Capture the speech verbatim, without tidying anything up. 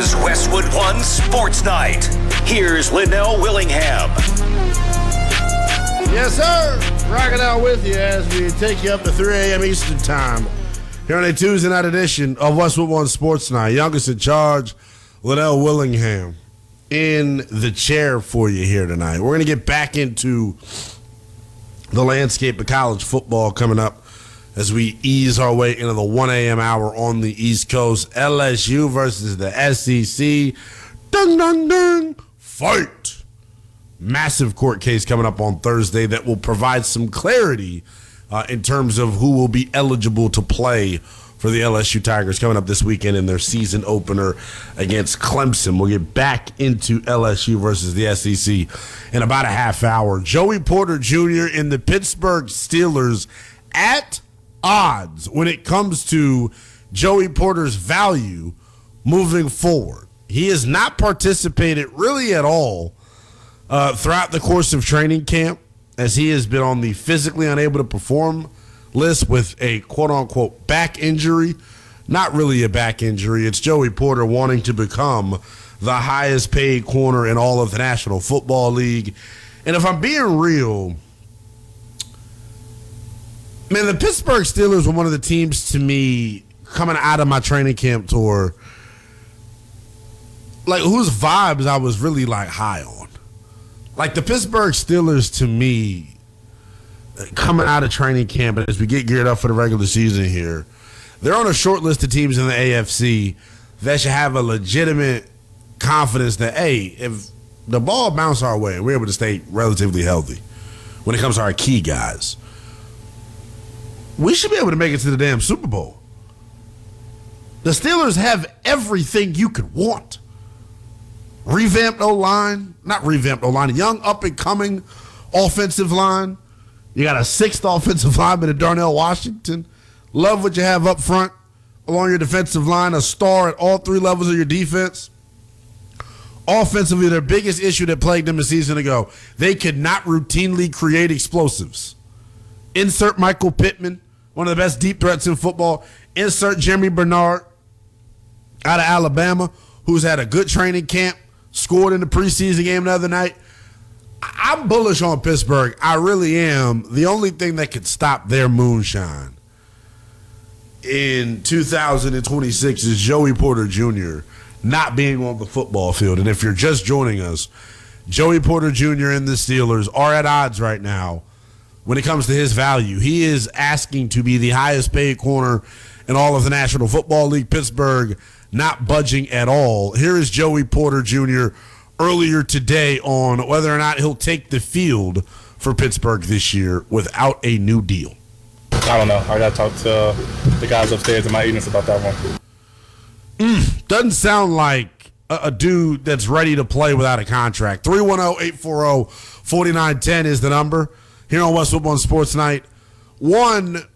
is Westwood One Sports Night. Here's Linnell Willingham. Yes, sir. Rocking out with you as we take you up to three a.m. Eastern Time. Here on a Tuesday night edition of Westwood One Sports Night. Youngest in charge, Linnell Willingham, in the chair for you here tonight. We're going to get back into the landscape of college football coming up as we ease our way into the one a.m. hour on the East Coast. L S U versus the S E C. Dun, dun, dun. Fight. Massive court case coming up on Thursday that will provide some clarity uh, in terms of who will be eligible to play for the L S U Tigers coming up this weekend in their season opener against Clemson. We'll get back into L S U versus the S E C in about a half hour. Joey Porter Junior in the Pittsburgh Steelers at odds when it comes to Joey Porter's value moving forward. He has not participated really at all uh, throughout the course of training camp, as he has been on the physically unable to perform list with a quote-unquote back injury. Not really a back injury. It's Joey Porter wanting to become the highest paid corner in all of the National Football League. And if I'm being real, man, the Pittsburgh Steelers were one of the teams to me coming out of my training camp tour, like whose vibes I was really like high on. Like the Pittsburgh Steelers to me coming out of training camp, and as we get geared up for the regular season here, they're on a short list of teams in the A F C that should have a legitimate confidence that, hey, if the ball bounces our way, we're able to stay relatively healthy when it comes to our key guys, we should be able to make it to the damn Super Bowl. The Steelers have everything you could want. Revamped O-line, not revamped O-line, young up-and-coming offensive line. You got a sixth offensive lineman in Darnell Washington. Love what you have up front along your defensive line, a star at all three levels of your defense. Offensively, their biggest issue that plagued them a season ago, they could not routinely create explosives. Insert Michael Pittman, one of the best deep threats in football. Insert Jeremy Bernard out of Alabama, who's had a good training camp, scored in the preseason game the other night. I'm bullish on Pittsburgh. I really am. The only thing that could stop their moonshine in two thousand twenty-six is Joey Porter Junior not being on the football field. And if you're just joining us, Joey Porter Junior and the Steelers are at odds right now when it comes to his value. He is asking to be the highest paid corner in all of the National Football League. Pittsburgh not budging at all. Here is Joey Porter Junior earlier today on whether or not he'll take the field for Pittsburgh this year without a new deal. I don't know. I got to talk to the guys upstairs in my agents about that one. Mm, doesn't sound like a, a dude that's ready to play without a contract. three one zero, eight four zero, four nine one zero is the number here on Westwood One Sports Night. One,